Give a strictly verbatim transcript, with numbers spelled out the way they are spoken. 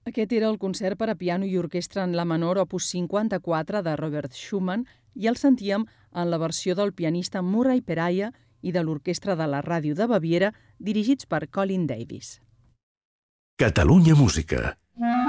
Aquest era el concert per a piano i orquestra en la menor opus cinquanta-quatre de Robert Schumann i el sentíem en la versió del pianista Murray Perahia i de l'Orquestra de la Ràdio de Baviera, dirigits per Colin Davis. Catalunya Música.